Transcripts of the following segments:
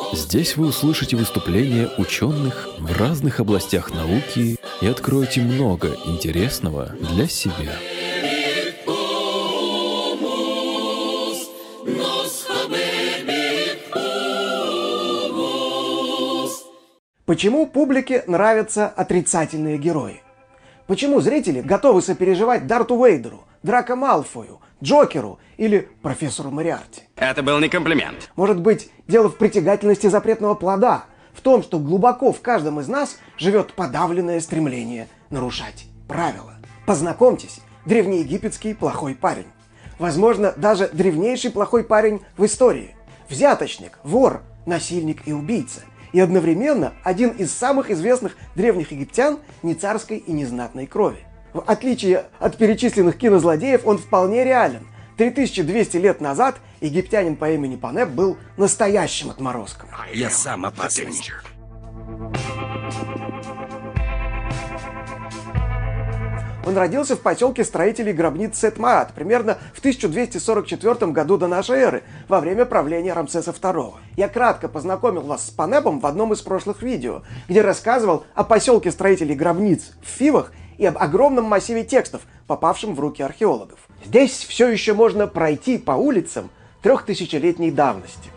Здесь вы услышите выступления ученых в разных областях науки и откроете много интересного для себя. Почему публике нравятся отрицательные герои? Почему зрители готовы сопереживать Дарту Вейдеру, Драко Малфою, Джокеру или профессору Мориарти? Это был не комплимент. Может быть, дело в притягательности запретного плода, в том, что глубоко в каждом из нас живет подавленное стремление нарушать правила. Познакомьтесь, древнеегипетский плохой парень. Возможно, даже древнейший плохой парень в истории. Взяточник, вор, насильник и убийца. И одновременно один из самых известных древних египтян не царской и не знатной крови. В отличие от перечисленных кинозлодеев, он вполне реален. 3200 лет назад египтянин по имени Панеп был настоящим отморозком. Я сам опасность. Он родился в поселке строителей гробниц Сет-Маат примерно в 1244 году до нашей эры, во время правления Рамсеса II. Я кратко познакомил вас с Панепом в одном из прошлых видео, где рассказывал о поселке строителей гробниц в Фивах и об огромном массиве текстов, попавшем в руки археологов. Здесь все еще можно пройти по улицам 3000-летней давности.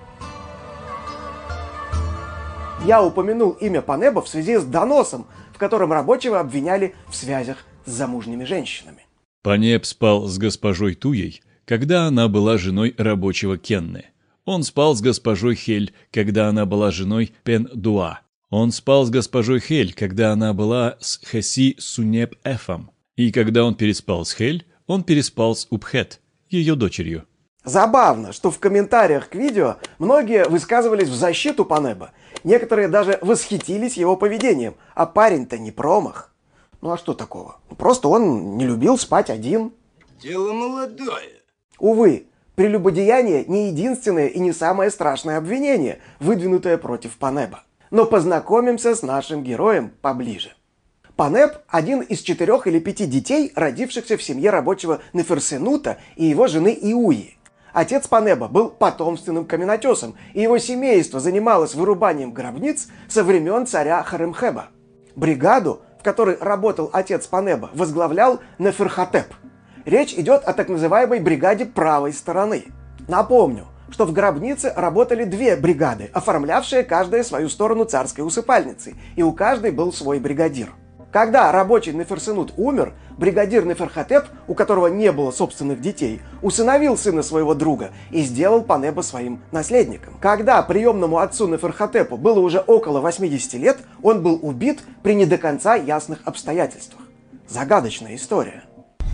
Я упомянул имя Панепа в связи с доносом, в котором рабочего обвиняли в связях с замужними женщинами. Панеп спал с госпожой Туей, когда она была женой рабочего Кенны. Он спал с госпожой Хель, когда она была женой Пен-Дуа. Он спал с госпожой Хель, когда она была с Хаси-Сунеп-Эфом. И когда он переспал с Хель, он переспал с Упхет, ее дочерью. Забавно, что в комментариях к видео многие высказывались в защиту Панепа. Некоторые даже восхитились его поведением. А парень-то не промах. Ну а что такого? Просто он не любил спать один. Дело молодое. Увы, прелюбодеяние не единственное и не самое страшное обвинение, выдвинутое против Панепа. Но познакомимся с нашим героем поближе. Панеп – один из 4 или 5 детей, родившихся в семье рабочего Неферсенута и его жены Иуи. Отец Панепа был потомственным каменотесом, и его семейство занималось вырубанием гробниц со времен царя Харемхеба. Бригаду, в которой работал отец Панепа, возглавлял Неферхотеп. Речь идет о так называемой бригаде правой стороны. Напомню, что в гробнице работали 2 бригады, оформлявшие каждая свою сторону царской усыпальницы, и у каждой был свой бригадир. Когда рабочий Неферсенут умер, бригадир Неферхотеп, у которого не было собственных детей, усыновил сына своего друга и сделал Панепа своим наследником. Когда приемному отцу Неферхотепу было уже около 80 лет, он был убит при не до конца ясных обстоятельствах. Загадочная история.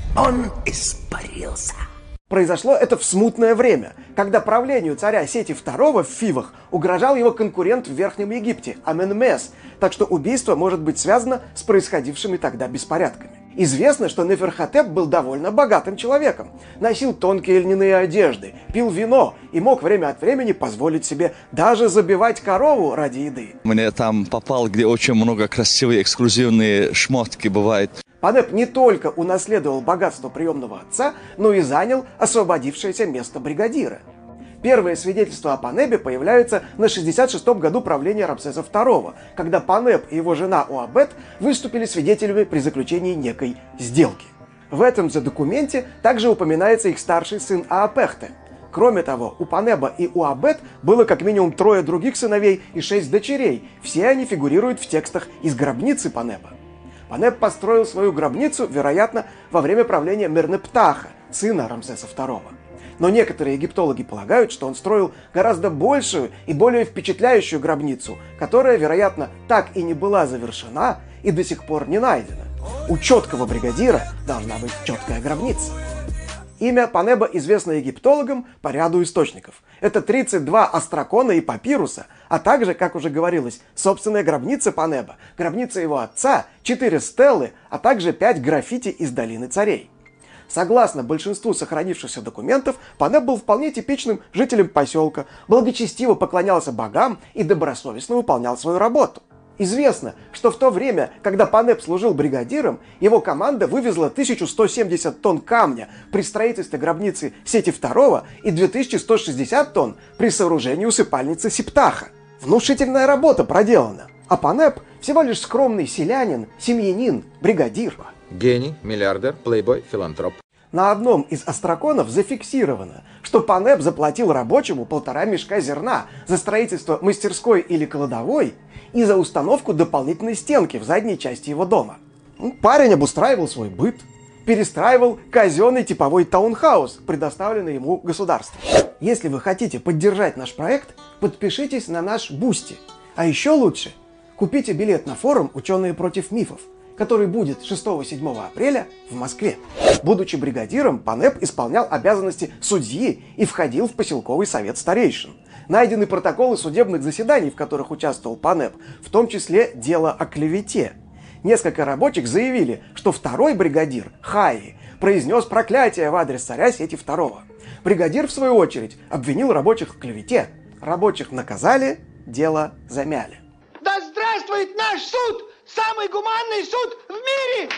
Он испарился. Произошло это в смутное время, когда правлению царя Сети II в Фивах угрожал его конкурент в Верхнем Египте, Аменмес, так что убийство может быть связано с происходившими тогда беспорядками. Известно, что Неферхотеп был довольно богатым человеком, носил тонкие льняные одежды, пил вино и мог время от времени позволить себе даже забивать корову ради еды. Мне там попал, где очень много красивые эксклюзивные шмотки бывает. Панеп не только унаследовал богатство приемного отца, но и занял освободившееся место бригадира. Первые свидетельства о Панепе появляются на 66-м году правления Рамсеса II, когда Панеп и его жена Уабет выступили свидетелями при заключении некой сделки. В этом же документе также упоминается их старший сын Аапехте. Кроме того, у Панепа и Уабет было как минимум 3 других сыновей и 6 дочерей. Все они фигурируют в текстах из гробницы Панепа. Панеп построил свою гробницу, вероятно, во время правления Мернептаха, сына Рамсеса II. Но некоторые египтологи полагают, что он строил гораздо большую и более впечатляющую гробницу, которая, вероятно, так и не была завершена и до сих пор не найдена. У четкого бригадира должна быть четкая гробница. Имя Панепа известно египтологам по ряду источников. Это 32 острокона и папируса, а также, как уже говорилось, собственная гробница Панепа, гробница его отца, 4 стелы, а также 5 граффити из Долины Царей. Согласно большинству сохранившихся документов, Панеп был вполне типичным жителем поселка, благочестиво поклонялся богам и добросовестно выполнял свою работу. Известно, что в то время, когда Панеп служил бригадиром, его команда вывезла 1170 тонн камня при строительстве гробницы Сети II и 2160 тонн при сооружении усыпальницы Септаха. Внушительная работа проделана, а Панеп всего лишь скромный селянин, семьянин, бригадир. Гений, миллиардер, плейбой, филантроп. На одном из остроконов зафиксировано, что Панеп заплатил рабочему 1,5 мешка зерна за строительство мастерской или кладовой и за установку дополнительной стенки в задней части его дома. Парень обустраивал свой быт, перестраивал казенный типовой таунхаус, предоставленный ему государством. Если вы хотите поддержать наш проект, подпишитесь на наш Бусти. А еще лучше, купите билет на форум «Ученые против мифов», который будет 6-7 апреля в Москве. Будучи бригадиром, Панеп исполнял обязанности судьи и входил в поселковый совет старейшин. Найдены протоколы судебных заседаний, в которых участвовал Панеп, в том числе дело о клевете. Несколько рабочих заявили, что второй бригадир, Хаи, произнес проклятие в адрес царя Сети II. Бригадир, в свою очередь, обвинил рабочих в клевете. Рабочих наказали, дело замяли. Да здравствует наш суд! Самый гуманный суд в мире!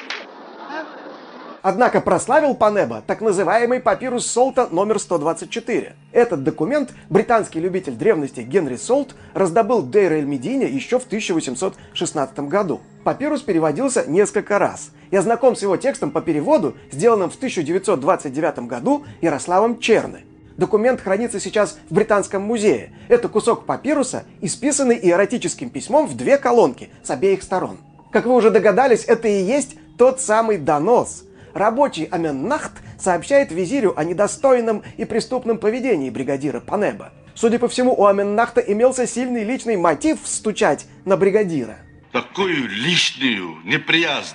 Однако прославил Панеба так называемый папирус Солта номер 124. Этот документ британский любитель древности Генри Солт раздобыл в Дейр-эль-Медине еще в 1816 году. Папирус переводился несколько раз. Я знаком с его текстом по переводу, сделанным в 1929 году Ярославом Черны. Документ хранится сейчас в Британском музее. Это кусок папируса, исписанный иеротическим письмом в 2 колонки с обеих сторон. Как вы уже догадались, это и есть тот самый донос. Рабочий Аменнахт сообщает визирю о недостойном и преступном поведении бригадира Панеба. Судя по всему, у Аменнахта имелся сильный личный мотив стучать на бригадира. Такую личную неприязнь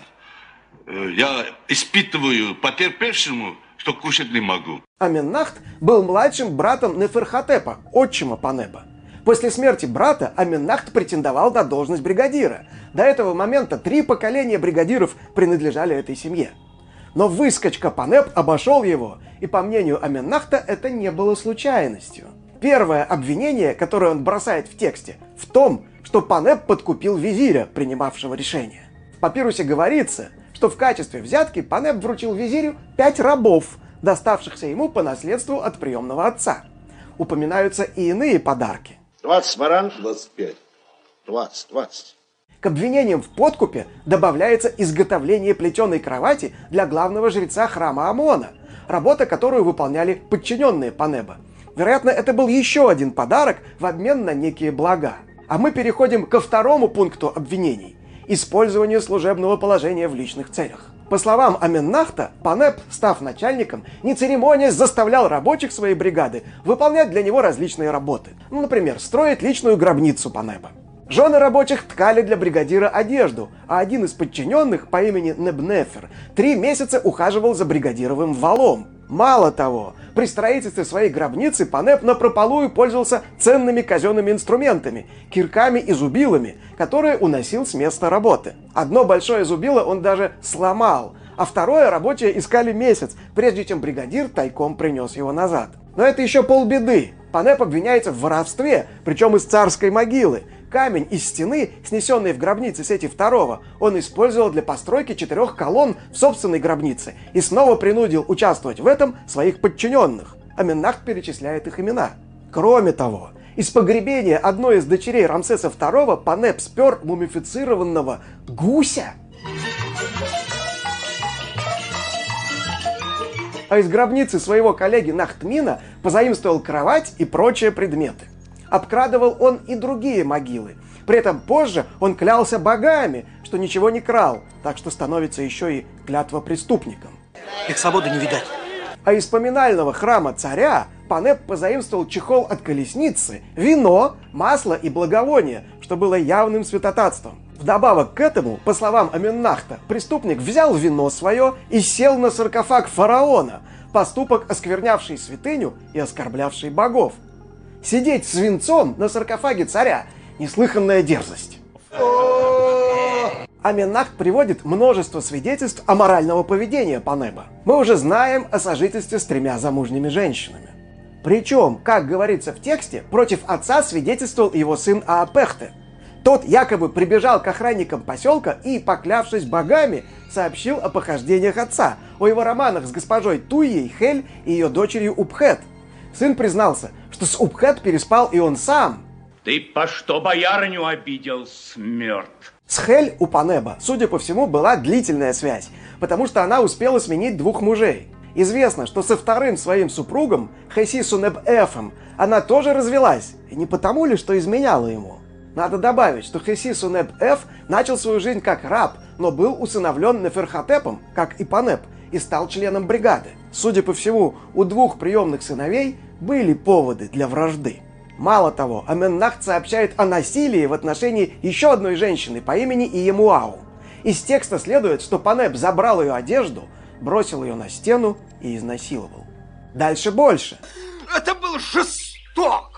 я испытываю потерпевшему, что кушать не могу. Аменнахт был младшим братом Неферхотепа, отчима Панеба. После смерти брата Аменнахт претендовал на должность бригадира. До этого момента 3 поколения бригадиров принадлежали этой семье. Но выскочка Панеп обошел его, и, по мнению Аменнахта, это не было случайностью. Первое обвинение, которое он бросает в тексте, в том, что Панеп подкупил визиря, принимавшего решение. В папирусе говорится, что в качестве взятки Панеп вручил визирю 5 рабов, доставшихся ему по наследству от приемного отца. Упоминаются и иные подарки. 20 баран, 25. 20. К обвинениям в подкупе добавляется изготовление плетеной кровати для главного жреца храма Амона, работа, которую выполняли подчиненные Панеба. Вероятно, это был еще один подарок в обмен на некие блага. А мы переходим ко второму пункту обвинений – использование служебного положения в личных целях. По словам Аменнахта, Панеп, став начальником, не церемонясь заставлял рабочих своей бригады выполнять для него различные работы. Например, строить личную гробницу Панеба. Жены рабочих ткали для бригадира одежду, а один из подчиненных по имени Небнефер 3 месяца ухаживал за бригадировым валом. Мало того, при строительстве своей гробницы Панеп напропалую пользовался ценными казенными инструментами, кирками и зубилами, которые уносил с места работы. Одно большое зубило он даже сломал, а второе рабочие искали месяц, прежде чем бригадир тайком принес его назад. Но это еще полбеды. Панеп обвиняется в воровстве, причем из царской могилы. Камень из стены, снесенный в гробнице Сети II, он использовал для постройки 4 колонн в собственной гробнице и снова принудил участвовать в этом своих подчиненных. Аменнахт перечисляет их имена. Кроме того, из погребения одной из дочерей Рамсеса II Панеп спер мумифицированного гуся. А из гробницы своего коллеги Нахтмина позаимствовал кровать и прочие предметы. Обкрадывал он и другие могилы. При этом позже он клялся богами, что ничего не крал, так что становится еще и клятвопреступником. Их свободы не видать. А из поминального храма царя Панеп позаимствовал чехол от колесницы, вино, масло и благовония, что было явным святотатством. Вдобавок к этому, по словам Аменнахта, преступник взял вино свое и сел на саркофаг фараона, поступок, осквернявший святыню и оскорблявший богов. Сидеть с венцом на саркофаге царя – неслыханная дерзость. Аменнахт приводит множество свидетельств аморального поведения Панеба. Мы уже знаем о сожительстве с 3 замужними женщинами. Причем, как говорится в тексте, против отца свидетельствовал его сын Аапехте. Тот якобы прибежал к охранникам поселка и, поклявшись богами, сообщил о похождениях отца, о его романах с госпожой Туйей Хель и ее дочерью Упхет. Сын признался, что с Упхет переспал и он сам. Ты по что боярню обидел, смерть? С Хель у Панеба, судя по всему, была длительная связь, потому что она успела сменить 2 мужей. Известно, что со вторым своим супругом, Хесисунеб-Эфом, она тоже развелась, и не потому ли, что изменяла ему. Надо добавить, что Хесисунеб-Эф начал свою жизнь как раб, но был усыновлен Неферхотепом, как и Панеб, и стал членом бригады. Судя по всему, у 2 приемных сыновей были поводы для вражды. Мало того, Аменнахт сообщает о насилии в отношении еще одной женщины по имени Иемуау. Из текста следует, что Панеб забрал ее одежду, бросил ее на стену и изнасиловал. Дальше больше. Это был жесток,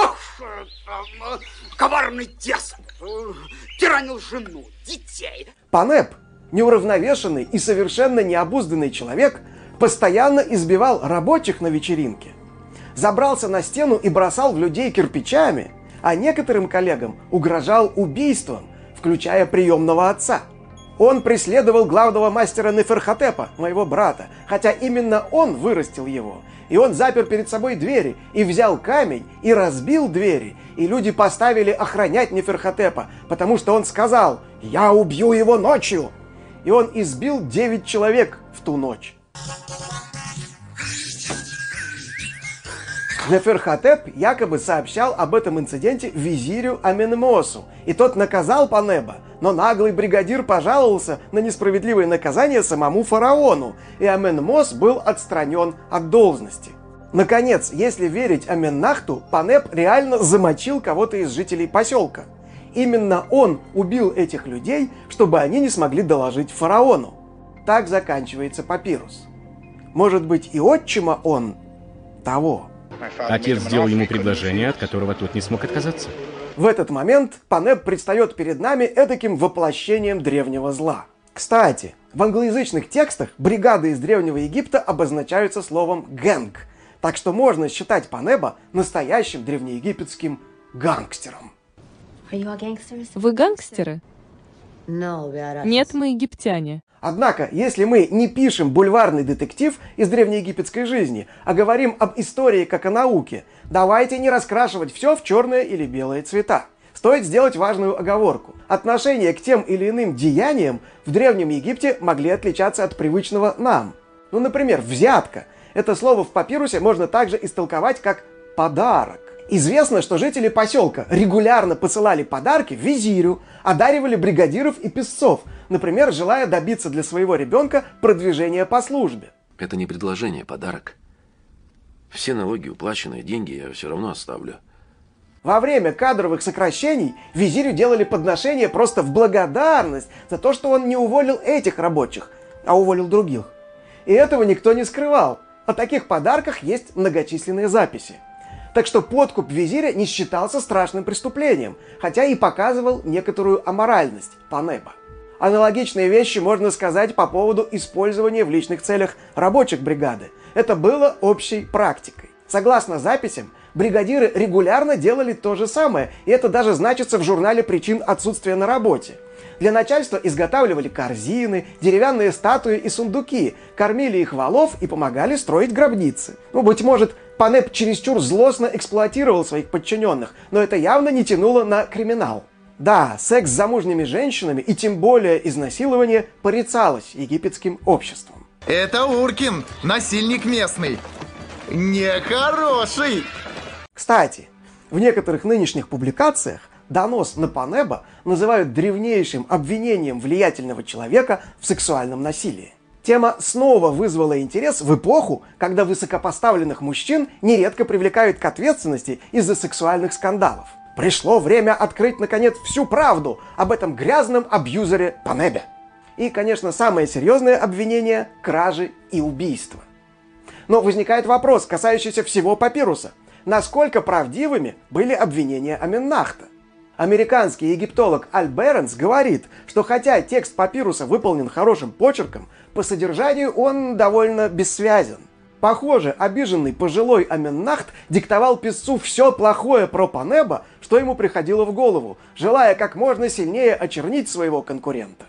коварный деспот, тиранил жену, детей. Панеб, неуравновешенный и совершенно необузданный человек, постоянно избивал рабочих на вечеринке. Забрался на стену и бросал в людей кирпичами, а некоторым коллегам угрожал убийством, включая приемного отца. Он преследовал главного мастера Неферхотепа, моего брата, хотя именно он вырастил его. И он запер перед собой двери, и взял камень, и разбил двери, и люди поставили охранять Неферхотепа, потому что он сказал: «Я убью его ночью!» И он избил 9 человек в ту ночь. Неферхотеп якобы сообщал об этом инциденте визирю Аменмосу, и тот наказал Панеба, но наглый бригадир пожаловался на несправедливое наказание самому фараону, и Аменмос был отстранен от должности. Наконец, если верить Аменнахту, Панеб реально замочил кого-то из жителей поселка. Именно он убил этих людей, чтобы они не смогли доложить фараону. Так заканчивается папирус. Может быть, и отчима он того. Отец сделал ему предложение, от которого тот не смог отказаться. В этот момент Панеб предстает перед нами эдаким воплощением древнего зла. Кстати, в англоязычных текстах бригады из Древнего Египта обозначаются словом «гэнг», так что можно считать Панеба настоящим древнеегипетским гангстером. Вы гангстеры? Нет, мы египтяне. Однако, если мы не пишем бульварный детектив из древнеегипетской жизни, а говорим об истории как о науке, давайте не раскрашивать все в черные или белые цвета. Стоит сделать важную оговорку. Отношения к тем или иным деяниям в Древнем Египте могли отличаться от привычного нам. Ну, например, взятка. Это слово в папирусе можно также истолковать как «подарок». Известно, что жители поселка регулярно посылали подарки визирю, одаривали бригадиров и песцов, например, желая добиться для своего ребенка продвижения по службе. Это не предложение, подарок. Все налоги, уплаченные деньги я все равно оставлю. Во время кадровых сокращений визирю делали подношения просто в благодарность за то, что он не уволил этих рабочих, а уволил других. И этого никто не скрывал. О таких подарках есть многочисленные записи. Так что подкуп визиря не считался страшным преступлением, хотя и показывал некоторую аморальность Панеба. Аналогичные вещи можно сказать по поводу использования в личных целях рабочих бригады. Это было общей практикой. Согласно записям, бригадиры регулярно делали то же самое, и это даже значится в журнале причин отсутствия на работе. Для начальства изготавливали корзины, деревянные статуи и сундуки, кормили их волов и помогали строить гробницы. Быть может, Панеб чересчур злостно эксплуатировал своих подчиненных, но это явно не тянуло на криминал. Да, секс с замужними женщинами и тем более изнасилование порицалось египетским обществом. Это Уркин, насильник местный. Нехороший. Кстати, в некоторых нынешних публикациях донос на Панеба называют древнейшим обвинением влиятельного человека в сексуальном насилии. Тема снова вызвала интерес в эпоху, когда высокопоставленных мужчин нередко привлекают к ответственности из-за сексуальных скандалов. Пришло время открыть, наконец, всю правду об этом грязном абьюзере Панебе. И, конечно, самое серьезное обвинение – кражи и убийства. Но возникает вопрос, касающийся всего папируса. Насколько правдивыми были обвинения Аменнахта? Американский египтолог Аль Беренс говорит, что хотя текст папируса выполнен хорошим почерком, по содержанию он довольно бессвязен. Похоже, обиженный пожилой Аменнахт диктовал писцу все плохое про Панеба, что ему приходило в голову, желая как можно сильнее очернить своего конкурента.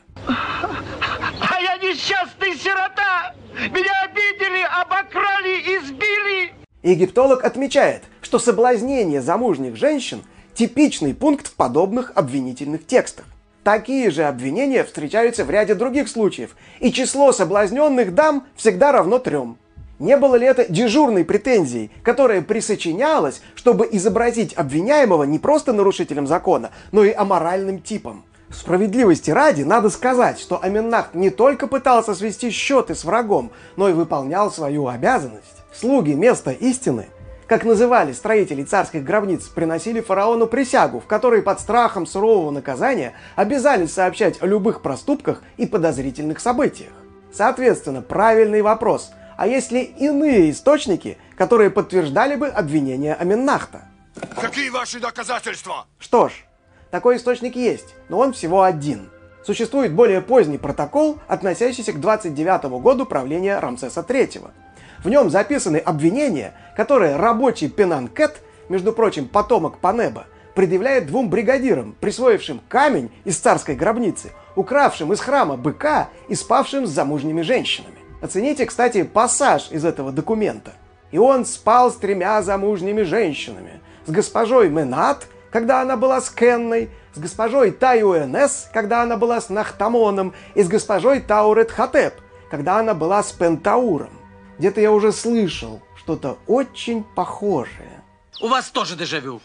А я несчастный сирота! Меня обидели, обокрали, избили! Египтолог отмечает, что соблазнение замужних женщин Типичный пункт в подобных обвинительных текстах. Такие же обвинения встречаются в ряде других случаев, и число соблазненных дам всегда равно 3. Не было ли это дежурной претензией, которая присочинялась, чтобы изобразить обвиняемого не просто нарушителем закона, но и аморальным типом? Справедливости ради надо сказать, что Аменнахт не только пытался свести счеты с врагом, но и выполнял свою обязанность. Слуги места истины, как называли строителей царских гробниц, приносили фараону присягу, в которой под страхом сурового наказания обязались сообщать о любых проступках и подозрительных событиях. Соответственно, правильный вопрос: а есть ли иные источники, которые подтверждали бы обвинения Аменнахта? Какие ваши доказательства? Что ж, такой источник есть, но он всего один. Существует более поздний протокол, относящийся к 29 году правления Рамсеса III. В нем записаны обвинения, которые рабочий Пенанкет, между прочим, потомок Панеба, предъявляет 2 бригадирам, присвоившим камень из царской гробницы, укравшим из храма быка и спавшим с замужними женщинами. Оцените, кстати, пассаж из этого документа. «И он спал с 3 замужними женщинами, с госпожой Менат, когда она была с Кенной, с госпожой Таюэнес, когда она была с Нахтамоном, и с госпожой Таурет-Хатеп, когда она была с Пентауром». Где-то я уже слышал что-то очень похожее. У вас тоже дежавю.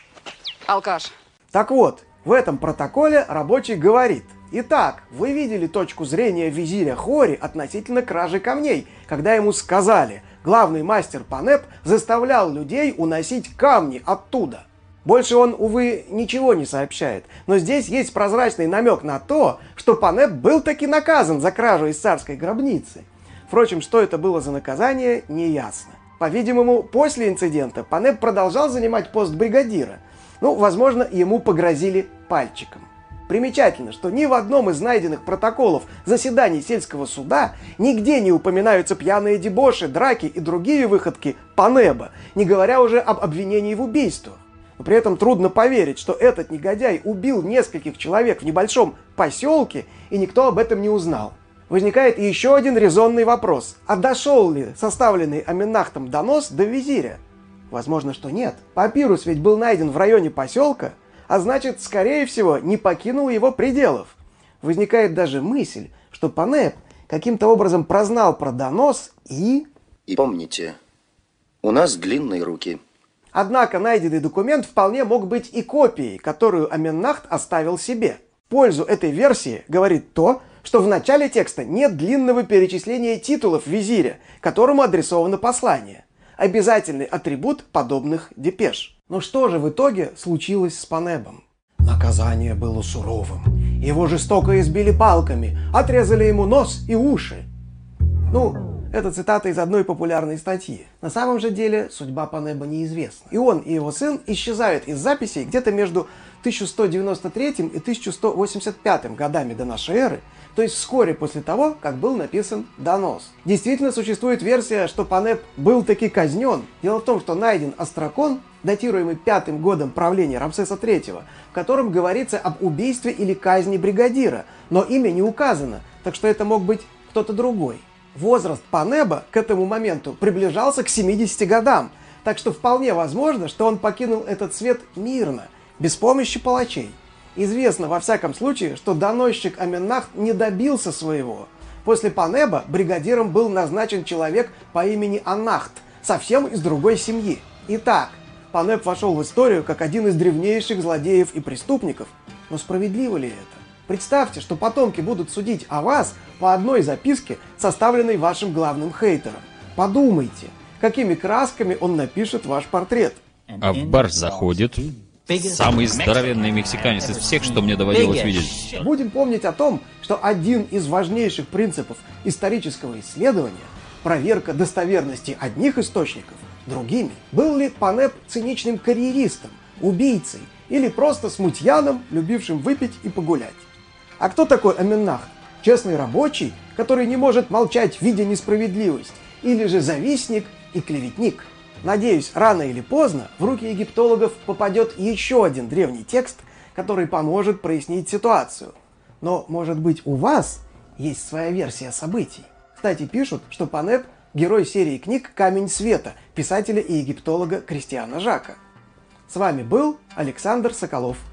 Алкаш. Так вот, в этом протоколе рабочий говорит: «Итак, вы видели точку зрения визиря Хори относительно кражи камней, когда ему сказали: главный мастер Панеб заставлял людей уносить камни оттуда». Больше он, увы, ничего не сообщает, но здесь есть прозрачный намек на то, что Панеб был таки наказан за кражу из царской гробницы. Впрочем, что это было за наказание, неясно. По-видимому, после инцидента Панеб продолжал занимать пост бригадира. Возможно, ему погрозили пальчиком. Примечательно, что ни в одном из найденных протоколов заседаний сельского суда нигде не упоминаются пьяные дебоши, драки и другие выходки Панеба, не говоря уже об обвинении в убийствах. Но при этом трудно поверить, что этот негодяй убил нескольких человек в небольшом поселке, и никто об этом не узнал. Возникает еще один резонный вопрос: а дошел ли составленный Аменнахтом донос до визиря? Возможно, что нет. Папирус ведь был найден в районе поселка, а значит, скорее всего, не покинул его пределов. Возникает даже мысль, что Панеб каким-то образом прознал про донос и... И помните, у нас длинные руки. Однако найденный документ вполне мог быть и копией, которую Аменнахт оставил себе. В пользу этой версии говорит то, что в начале текста нет длинного перечисления титулов визиря, которому адресовано послание. Обязательный атрибут подобных депеш. Но что же в итоге случилось с Панебом? Наказание было суровым. Его жестоко избили палками, отрезали ему нос и уши. Это цитата из одной популярной статьи. На самом же деле судьба Панеба неизвестна. И он, и его сын исчезают из записей где-то между 1193 и 1185 годами до нашей эры, то есть вскоре после того, как был написан донос. Действительно существует версия, что Панеб был таки казнен. Дело в том, что найден острокон, датируемый 5-м годом правления Рамсеса III, в котором говорится об убийстве или казни бригадира, но имя не указано, так что это мог быть кто-то другой. Возраст Панеба к этому моменту приближался к 70 годам, так что вполне возможно, что он покинул этот свет мирно, без помощи палачей. Известно во всяком случае, что доносчик Аменнахт не добился своего. После Панеба бригадиром был назначен человек по имени Анахт, совсем из другой семьи. Итак, Панеб вошел в историю как один из древнейших злодеев и преступников. Но справедливо ли это? Представьте, что потомки будут судить о вас по одной записке, составленной вашим главным хейтером. Подумайте, какими красками он напишет ваш портрет. А в бар заходит самый здоровенный мексиканец из всех, что мне доводилось видеть. Будем помнить о том, что один из важнейших принципов исторического исследования – проверка достоверности одних источников другими. Был ли Панеб циничным карьеристом, убийцей или просто смутьяном, любившим выпить и погулять? А кто такой Аменнахт? Честный рабочий, который не может молчать, видя несправедливость? Или же завистник и клеветник? Надеюсь, рано или поздно в руки египтологов попадет еще один древний текст, который поможет прояснить ситуацию. Но, может быть, у вас есть своя версия событий? Кстати, пишут, что Панеб – герой серии книг «Камень света» писателя и египтолога Кристиана Жака. С вами был Александр Соколов.